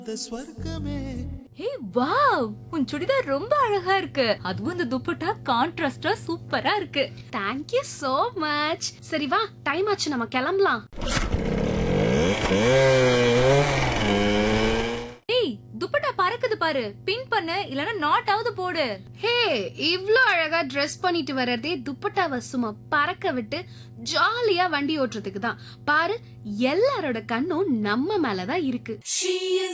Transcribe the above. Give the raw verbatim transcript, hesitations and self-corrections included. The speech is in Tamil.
ஹே வாவ், உன் சுடிதார் ரொம்ப அழகா இருக்கு. அதுவும் இந்த துப்பட்டா கான்ட்ராஸ்டா சூப்பரா இருக்கு. Thank you so much. சரி வா, டைம் ஆச்சு, நம்ம கிளம்பலாம். ஏய், துப்பட்டா பறக்குது பாரு. பின் பண்ணு, இல்லனா நாட் ஆவது போடு. ஹே, இவ்ளோ அழகா Dress பண்ணிட்டு வர்றதே துப்பட்டாவை சும்மா பறக்க விட்டு ஜாலியா வண்டி ஓட்டுறதுக்கு தான். பாரு, எல்லாரோட கண்ணும் நம்ம மேலதான் இருக்கு.